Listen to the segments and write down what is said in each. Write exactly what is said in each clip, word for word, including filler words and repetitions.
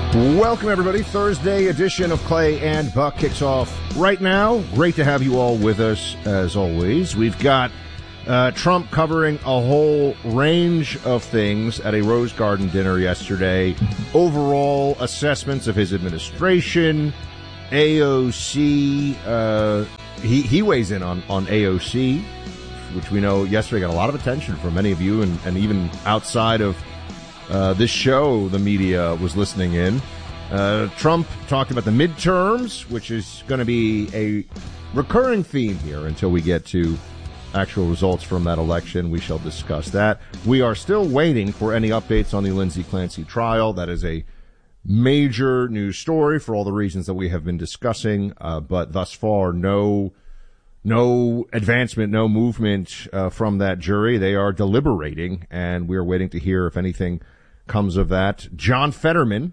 Welcome, everybody. Thursday edition of Clay and Buck kicks off right now. Great to have you all with us, as always. We've got uh, Trump covering a whole range of things at a Rose Garden dinner yesterday. Overall assessments of his administration, A O C. Uh, he, he weighs in on, on A O C, which we know yesterday got a lot of attention from many of you, and, and even outside of Uh, this show, the media was listening in. Uh, Trump talked about the midterms, which is going to be a recurring theme here until we get to actual results from that election. We shall discuss that. We are still waiting for any updates on the Lindsey Clancy trial. That is a major news story for all the reasons that we have been discussing. Uh, but thus far, no, no advancement, no movement uh, from that jury. They are deliberating, and we are waiting to hear if anything comes of that. John Fetterman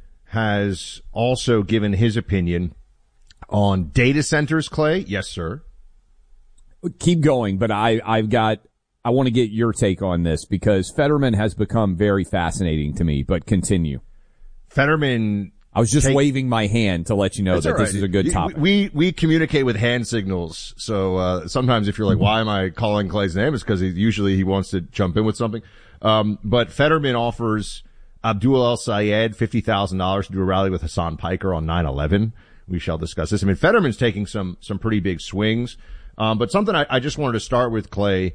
has also given his opinion on data centers, Clay. Yes, sir. Keep going, but I, I've got, I want to get your take on this because Fetterman has become very fascinating to me, but continue. Fetterman. I was just take, waving my hand to let you know that right. this is a good topic. We, we communicate with hand signals. So, uh, sometimes if you're like, why am I calling Clay's name? It's because he, usually he wants to jump in with something. Um, but Fetterman offers Abdul El Sayed fifty thousand dollars to do a rally with Hassan Piker on nine eleven. We shall discuss this. I mean, Fetterman's taking some, some pretty big swings. Um, but something I, I just wanted to start with, Clay,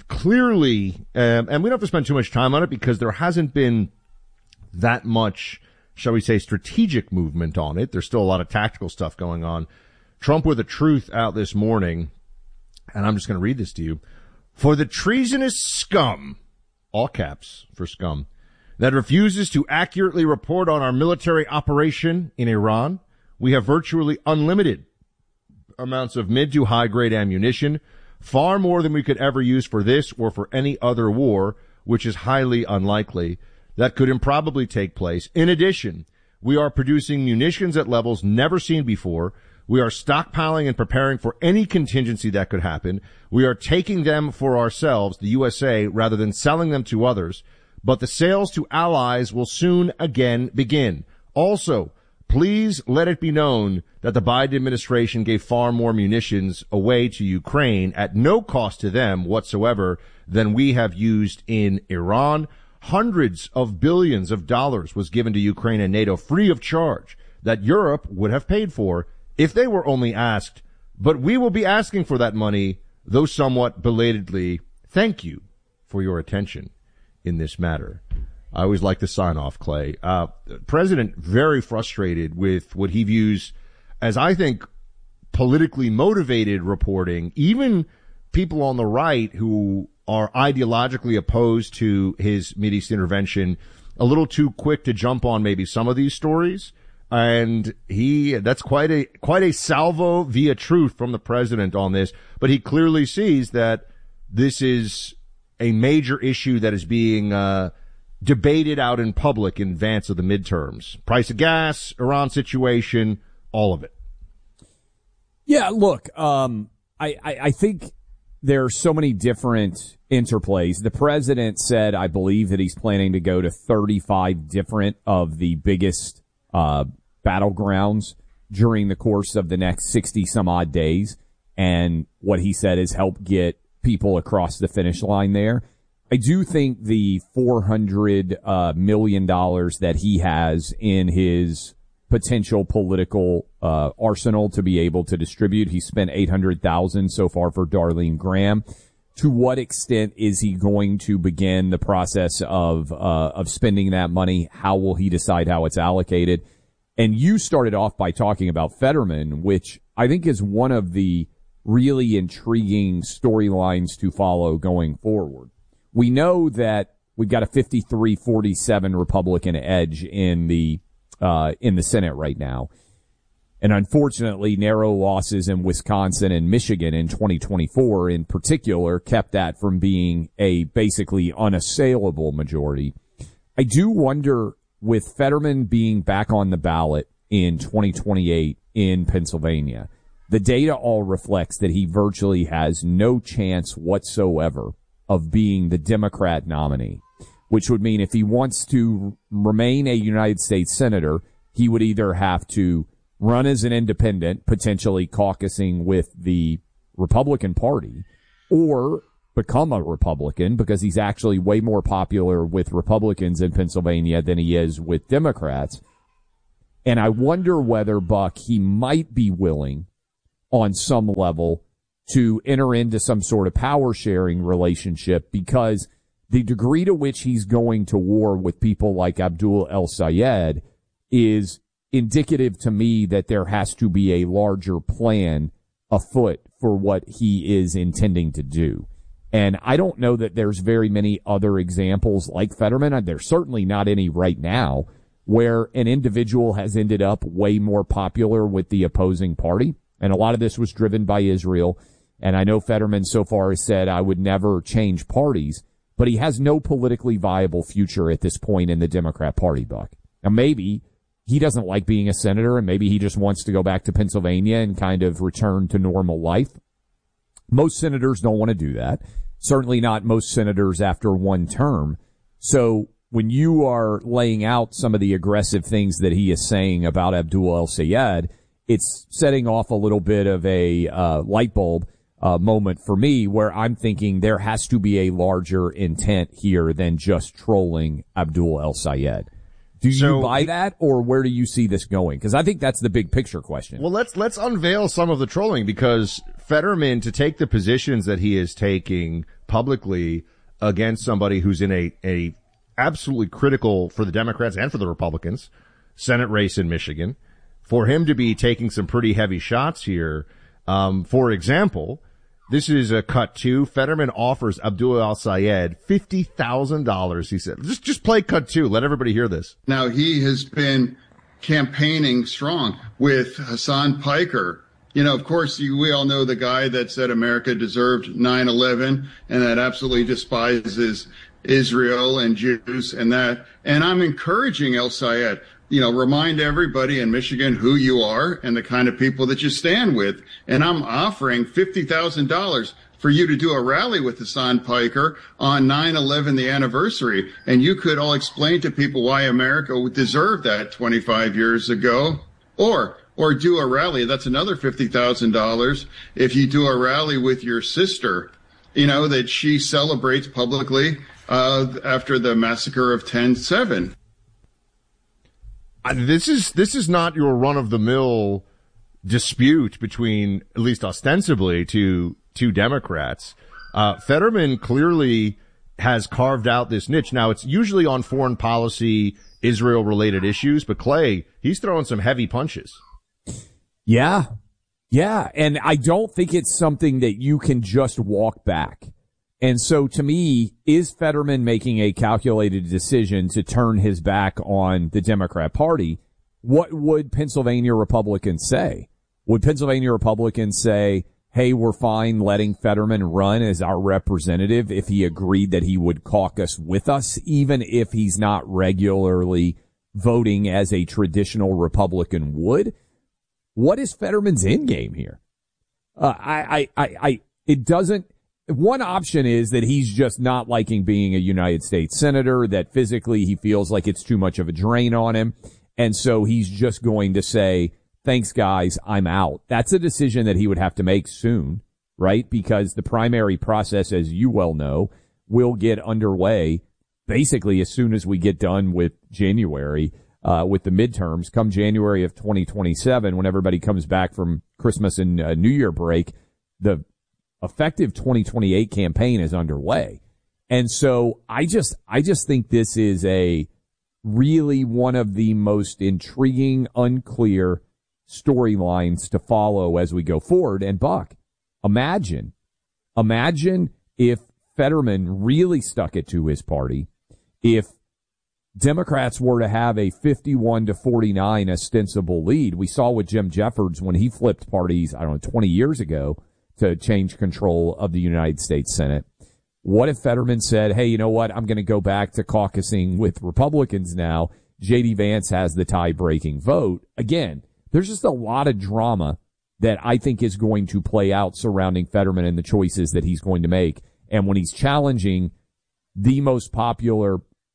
clearly, um, and we don't have to spend too much time on it because there hasn't been that much, shall we say, strategic movement on it. There's still a lot of tactical stuff going on. Trump with a truth out this morning, and I'm just going to read this to you. For the treasonous scum, all caps for scum, that refuses to accurately report on our military operation in Iran, we have virtually unlimited amounts of mid to high grade ammunition, far more than we could ever use for this or for any other war, which is highly unlikely. That could improbably take place. In addition, we are producing munitions at levels never seen before. We are stockpiling and preparing for any contingency that could happen. We are taking them for ourselves, the U S A, rather than selling them to others. But the sales to allies will soon again begin. Also, please let it be known that the Biden administration gave far more munitions away to Ukraine at no cost to them whatsoever than we have used in Iran. Hundreds of billions of dollars was given to Ukraine and NATO free of charge that Europe would have paid for if they were only asked. But we will be asking for that money, though somewhat belatedly. Thank you for your attention in this matter. I always like to sign off, Clay. Uh, President very frustrated with what he views as, I think, politically motivated reporting. Even people on the right who are ideologically opposed to his Mideast intervention, a little too quick to jump on maybe some of these stories. And he, that's quite a, quite a salvo via truth from the president on this. But he clearly sees that this is a major issue that is being, uh, debated out in public in advance of the midterms. Price of gas, Iran situation, all of it. Yeah, look, um, I, I, I think there are so many different interplays. The president said, I believe, that he's planning to go to thirty-five different of the biggest uh battlegrounds during the course of the next sixty some odd days. And what he said is help get people across the finish line there. I do think the four hundred uh, million dollars that he has in his potential political uh, arsenal to be able to distribute, he spent eight hundred thousand dollars so far for Darlene Graham. To what extent is he going to begin the process of uh, of spending that money? How will he decide how it's allocated? And you started off by talking about Fetterman, which I think is one of the really intriguing storylines to follow going forward. We know that we've got a fifty-three forty-seven Republican edge in the uh in the Senate right now. And unfortunately, narrow losses in Wisconsin and Michigan in twenty twenty-four in particular kept that from being a basically unassailable majority. I do wonder, with Fetterman being back on the ballot in twenty twenty-eight in Pennsylvania, the data all reflects that he virtually has no chance whatsoever of being the Democrat nominee. which would mean if he wants to remain a United States senator, he would either have to run as an independent, potentially caucusing with the Republican Party, or become a Republican because he's actually way more popular with Republicans in Pennsylvania than he is with Democrats. And I wonder whether, Buck, he might be willing on some level to enter into some sort of power sharing relationship, because the degree to which he's going to war with people like Abdul El-Sayed is indicative to me that there has to be a larger plan afoot for what he is intending to do. And I don't know that there's very many other examples like Fetterman. There's certainly not any right now where an individual has ended up way more popular with the opposing party. And a lot of this was driven by Israel. And I know Fetterman so far has said, I would never change parties, but he has no politically viable future at this point in the Democrat Party, Buck. Now, maybe he doesn't like being a senator, and maybe he just wants to go back to Pennsylvania and kind of return to normal life. Most senators don't want to do that. Certainly not most senators after one term. So when you are laying out some of the aggressive things that he is saying about Abdul El-Sayed, it's setting off a little bit of a uh, light bulb uh, moment for me, where I'm thinking there has to be a larger intent here than just trolling Abdul El-Sayed. Do you so, buy that, or where do you see this going? Because I think that's the big picture question. Well, let's let's unveil some of the trolling, because Fetterman, to take the positions that he is taking publicly against somebody who's in a, a absolutely critical for the Democrats and for the Republicans Senate race in Michigan, for him to be taking some pretty heavy shots here. Um, for example, this is a cut two. Fetterman offers Abdul El-Sayed fifty thousand dollars, he said. Just, just play cut two. Let everybody hear this. Now, he has been campaigning strong with Hassan Piker. You know, of course, you, we all know the guy that said America deserved nine eleven and that absolutely despises Israel and Jews and that. And I'm encouraging El-Sayed, you know, remind everybody in Michigan who you are and the kind of people that you stand with. And I'm offering fifty thousand dollars for you to do a rally with Hassan Piker on nine eleven, the anniversary. And you could all explain to people why America deserved that twenty-five years ago. Or, or do a rally. That's another fifty thousand dollars. If you do a rally with your sister, you know, that she celebrates publicly, uh, after the massacre of ten seven. This is, this is not your run-of-the-mill dispute between, at least ostensibly, two, two Democrats. Uh, Fetterman clearly has carved out this niche. Now, it's usually on foreign policy, Israel-related issues, but Clay, he's throwing some heavy punches. Yeah. Yeah. And I don't think it's something that you can just walk back. And so to me, is Fetterman making a calculated decision to turn his back on the Democrat Party? What would Pennsylvania Republicans say? Would Pennsylvania Republicans say, hey, we're fine letting Fetterman run as our representative if he agreed that he would caucus with us, even if he's not regularly voting as a traditional Republican would? What is Fetterman's end game here? Uh, I, I, I, I, it doesn't. One option is that he's just not liking being a United States senator, that physically he feels like it's too much of a drain on him. And so he's just going to say, thanks, guys, I'm out. That's a decision that he would have to make soon, right? Because the primary process, as you well know, will get underway basically as soon as we get done with January, uh, with the midterms. Come January of twenty twenty-seven, when everybody comes back from Christmas and uh, New Year break, the effective twenty twenty-eight campaign is underway. And so I just, I just think this is a really one of the most intriguing, unclear storylines to follow as we go forward. And Buck, imagine, imagine if Fetterman really stuck it to his party, if Democrats were to have a fifty-one to forty-nine ostensible lead. We saw with Jim Jeffords when he flipped parties, I don't know, twenty years ago, to change control of the United States Senate. What if Fetterman said, hey, you know what? I'm going to go back to caucusing with Republicans now. J D Vance has the tie-breaking vote. Again, there's just a lot of drama that I think is going to play out surrounding Fetterman and the choices that he's going to make. And when he's challenging the most popular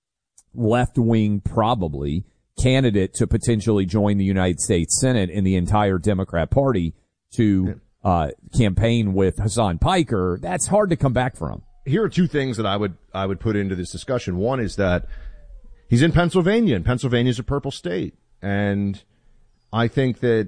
left-wing, probably, candidate to potentially join the United States Senate in the entire Democrat Party to uh, campaign with Hasan Piker, that's hard to come back from. Here are two things that I would I would put into this discussion. One is that he's in Pennsylvania, and Pennsylvania is a purple state, and I think that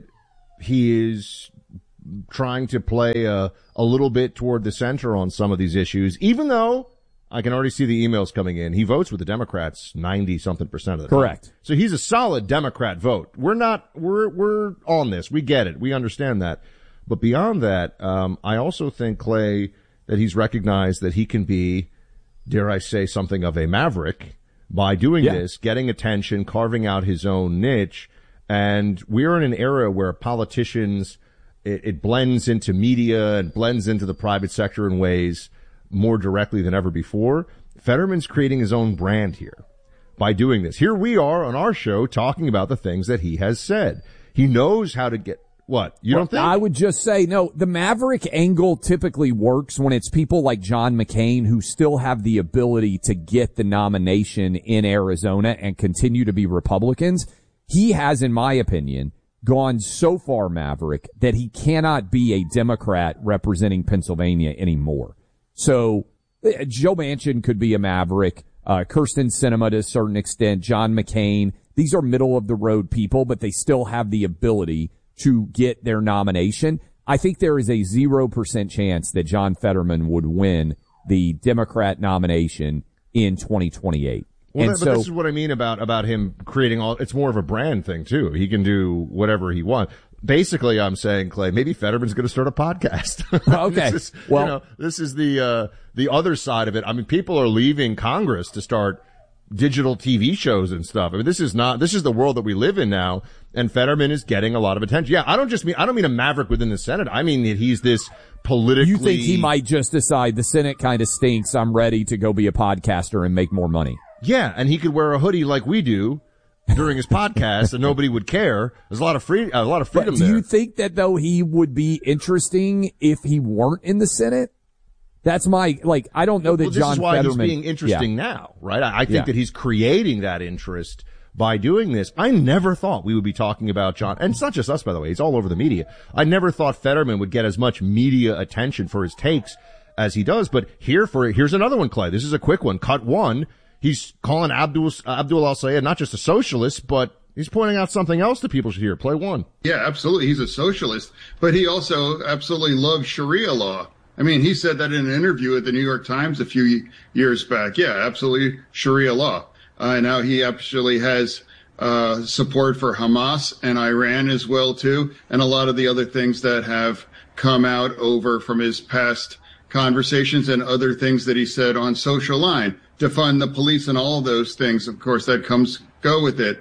he is trying to play a, a little bit toward the center on some of these issues, even though I can already see the emails coming in. He votes with the Democrats ninety something percent of the time. Correct. So he's a solid Democrat vote. We're not, we're, we're on this. We get it. We understand that. But beyond that, um, I also think, Clay, that he's recognized that he can be, dare I say, something of a maverick by doing yeah. this, getting attention, carving out his own niche. And we're in an era where politicians, it, it blends into media and blends into the private sector in ways more directly than ever before. Fetterman's creating his own brand here by doing this. Here we are on our show talking about the things that he has said. He knows how to get what? You well, don't think? I would just say, no, the maverick angle typically works when it's people like John McCain who still have the ability to get the nomination in Arizona and continue to be Republicans. He has, in my opinion, gone so far maverick that he cannot be a Democrat representing Pennsylvania anymore. So uh, Joe Manchin could be a maverick, uh, Kirsten Sinema to a certain extent, John McCain. These are middle of the road people, but they still have the ability to get their nomination. I think there is a zero percent chance that John Fetterman would win the Democrat nomination in twenty twenty-eight. Well, and that, but so, this is what I mean about, about him creating all, it's more of a brand thing too. He can do whatever he wants. Basically, I'm saying, Clay, maybe Fetterman's going to start a podcast. Okay. this is, well, you know, this is the, uh, the other side of it. I mean, people are leaving Congress to start digital T V shows and stuff. I mean, this is not, this is the world that we live in now, and Fetterman is getting a lot of attention. Yeah, I don't just mean, I don't mean a maverick within the Senate. I mean that he's this politically. You think he might just decide the Senate kind of stinks, I'm ready to go be a podcaster and make more money? Yeah, and he could wear a hoodie like we do during his podcast and nobody would care. There's a lot of free, a lot of freedom but do there. you think that though he would be interesting if he weren't in the Senate? That's my, like, I don't know that well, this John is why Fetterman, he's being interesting yeah. now, right? I, I think Yeah. that he's creating that interest by doing this. I never thought we would be talking about John, and it's not just us, by the way, it's all over the media. I never thought Fetterman would get as much media attention for his takes as he does, but here for, here's another one, Clay. This is a quick one. Cut one. He's calling Abdul, Abdul al-Sayed not just a socialist, but he's pointing out something else that people should hear. Play one. Yeah, absolutely. He's a socialist, but he also absolutely loves Sharia law. I mean, he said that in an interview at the New York Times a few years back. Yeah, absolutely Sharia law. Uh, now he actually has uh, support for Hamas and Iran as well, too, and a lot of the other things that have come out over from his past conversations and other things that he said on Social Line, defund the police and all those things. Of course, that comes go with it.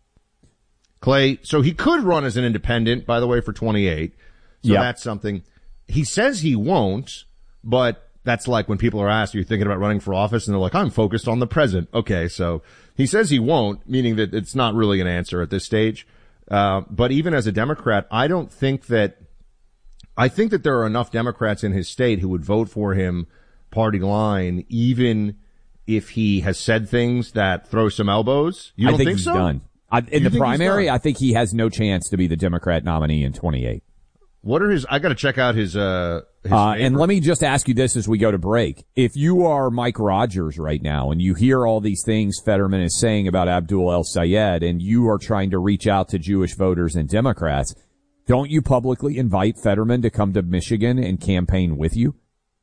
Clay, so he could run as an independent, by the way, for twenty-eight. So Yep. that's something. He says he won't, but that's like when people are asked, are you thinking about running for office? And they're like, I'm focused on the present. Okay, so he says he won't, meaning that it's not really an answer at this stage. Uh, but even as a Democrat, I don't think that, I think that there are enough Democrats in his state who would vote for him party line, even if he has said things that throw some elbows. You don't I think, think he's so? done. I, in You the think he's primary, done? I think he has no chance to be the Democrat nominee in twenty-eight. What are his, I gotta check out his, uh, his Uh, and neighbor. let me just ask you this as we go to break. If you are Mike Rogers right now and you hear all these things Fetterman is saying about Abdul el-Sayed and you are trying to reach out to Jewish voters and Democrats, don't you publicly invite Fetterman to come to Michigan and campaign with you?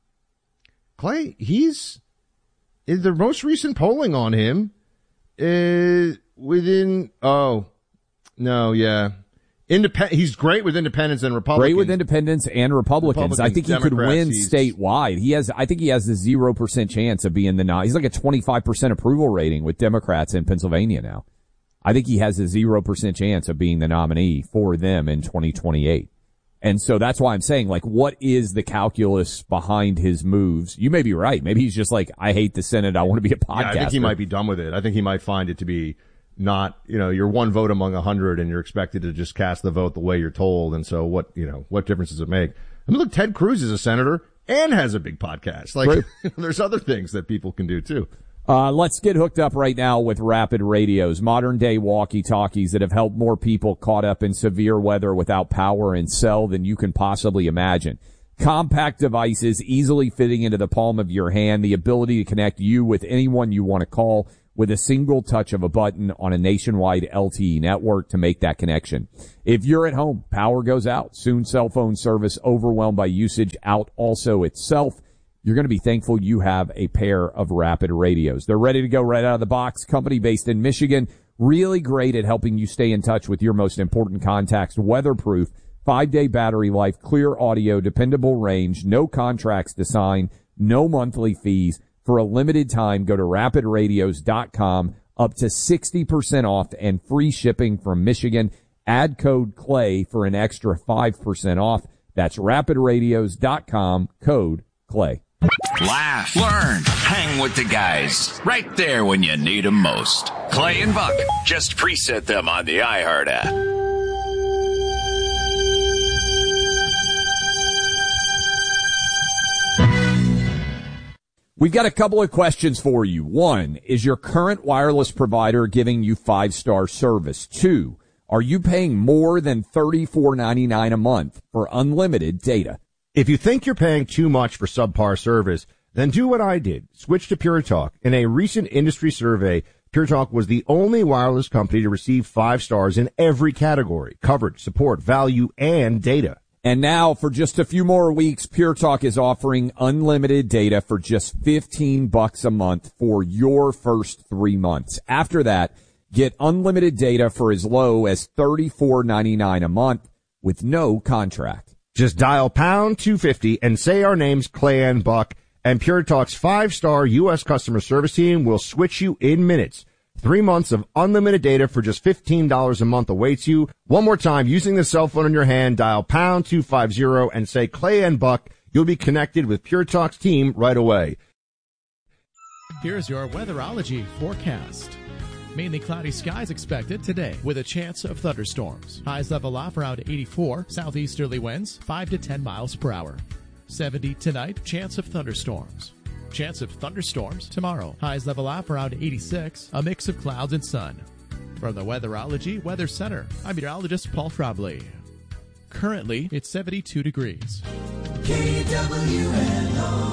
Clay, he's, in the most recent polling on him, uh, within, oh, no, yeah. Independ- he's great with independents and Republicans. Great with independents and Republicans. Republicans, I think he could Democrats, win he's- statewide. He has, I think he has a zero percent chance of being the non. He's like a twenty-five percent approval rating with Democrats in Pennsylvania now. I think he has a zero percent chance of being the nominee for them in twenty twenty-eight. And so that's why I'm saying, like, what is the calculus behind his moves? You may be right. Maybe he's just like, I hate the Senate. I want to be a podcaster. Yeah, I think he might be done with it. I think he might find it to be not, you know, you're one vote among a hundred and you're expected to just cast the vote the way you're told. And so what, you know, what difference does it make? I mean, look, Ted Cruz is a senator and has a big podcast. Like, Right. there's other things that people can do too. Uh, let's get hooked up right now with Rapid Radios, modern-day walkie-talkies that have helped more people caught up in severe weather without power and cell than you can possibly imagine. Compact devices easily fitting into the palm of your hand, the ability to connect you with anyone you want to call with a single touch of a button on a nationwide L T E network to make that connection. If you're at home, power goes out. Soon cell phone service overwhelmed by usage out also itself. You're going to be thankful you have a pair of Rapid Radios. They're ready to go right out of the box. Company based in Michigan, really great at helping you stay in touch with your most important contacts. Weatherproof, five-day battery life, clear audio, dependable range, no contracts to sign, no monthly fees. For a limited time, go to rapid radios dot com, up to sixty percent off and free shipping from Michigan. Add code CLAY for an extra five percent off. That's rapid radios dot com, code CLAY. Laugh, learn, hang with the guys. Right there when you need them most. Clay and Buck. Just preset them on the iHeart app. We've got a couple of questions for you. One, is your current wireless provider giving you five-star service? Two, are you paying more than thirty-four ninety-nine a month for unlimited data? If you think you're paying too much for subpar service, then do what I did. Switch to Pure Talk. In a recent industry survey, Pure Talk was the only wireless company to receive five stars in every category: coverage, support, value, and data. And now, for just a few more weeks, Pure Talk is offering unlimited data for just fifteen bucks a month for your first three months. After that, get unlimited data for as low as thirty-four ninety-nine a month with no contract. Just dial pound two fifty and say our names, Clay and Buck, and Pure Talk's five-star U S customer service team will switch you in minutes. Three months of unlimited data for just fifteen dollars a month awaits you. One more time, using the cell phone in your hand, dial pound two fifty and say Clay and Buck. You'll be connected with Pure Talk's team right away. Here's your weatherology forecast. Mainly cloudy skies expected today with a chance of thunderstorms. Highs level off around eighty-four. Southeasterly winds five to ten miles per hour. seventy tonight. Chance of thunderstorms. Chance of thunderstorms tomorrow. Highs level off around eighty-six. A mix of clouds and sun. From the Weatherology Weather Center, I'm meteorologist Paul Frobley. Currently, it's seventy-two degrees. K W N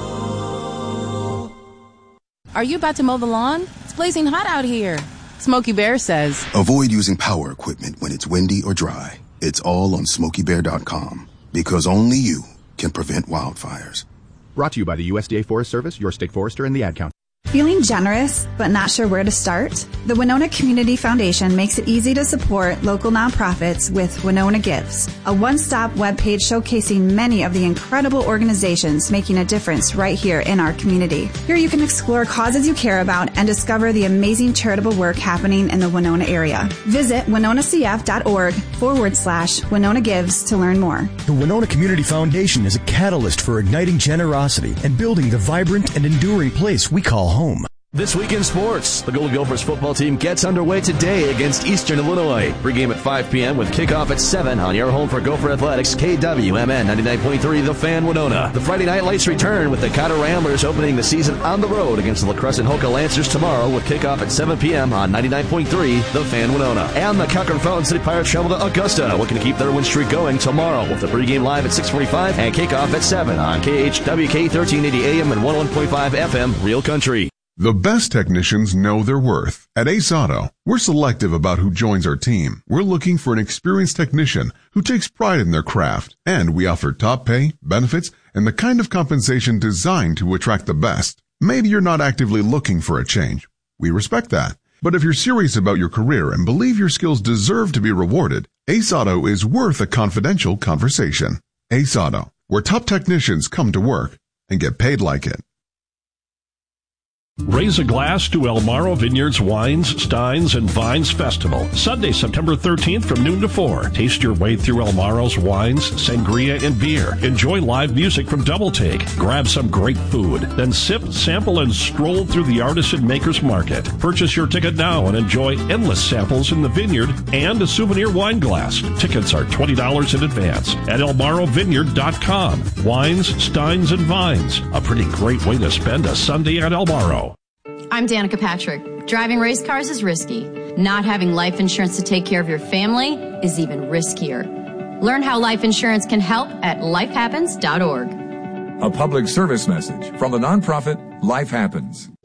O. Are you about to mow the lawn? It's blazing hot out here. Smokey Bear says, avoid using power equipment when it's windy or dry. It's all on smokey bear dot com, because only you can prevent wildfires. Brought to you by the U S D A Forest Service, your state forester, and the Ad Council. Feeling generous but not sure where to start? The Winona Community Foundation makes it easy to support local nonprofits with Winona Gives, a one-stop webpage showcasing many of the incredible organizations making a difference right here in our community. Here you can explore causes you care about and discover the amazing charitable work happening in the Winona area. Visit winonacf.org forward slash Winona Gives to learn more. The Winona Community Foundation is a catalyst for igniting generosity and building the vibrant and enduring place we call home. This week in sports, the Golden Gophers football team gets underway today against Eastern Illinois. Pregame at five p.m. with kickoff at seven on your home for Gopher Athletics, K W M N ninety-nine point three, The Fan Winona. The Friday Night Lights return with the Cotter Ramblers opening the season on the road against the La Crescent Hoka Lancers tomorrow with kickoff at seven p.m. on ninety-nine point three, The Fan Winona. And the Cochran Fountain City Pirates travel to Augusta, looking to keep their win streak going tomorrow with the pregame live at six forty-five and kickoff at seven on K H W K thirteen eighty A M and one oh one point five F M, Real Country. The best technicians know their worth. At Ace Auto, we're selective about who joins our team. We're looking for an experienced technician who takes pride in their craft, and we offer top pay, benefits, and the kind of compensation designed to attract the best. Maybe you're not actively looking for a change. We respect that. But if you're serious about your career and believe your skills deserve to be rewarded, Ace Auto is worth a confidential conversation. Ace Auto, where top technicians come to work and get paid like it. Raise a glass to El Morro Vineyards Wines, Steins, and Vines Festival, Sunday, September thirteenth from noon to four. Taste your way through El Morro's wines, sangria, and beer. Enjoy live music from Double Take. Grab some great food. Then sip, sample, and stroll through the Artisan Makers Market. Purchase your ticket now and enjoy endless samples in the vineyard and a souvenir wine glass. Tickets are twenty dollars in advance at el morro vineyard dot com. Wines, Steins, and Vines. A pretty great way to spend a Sunday at El Morro. I'm Danica Patrick. Driving race cars is risky. Not having life insurance to take care of your family is even riskier. Learn how life insurance can help at life happens dot org. A public service message from the nonprofit Life Happens.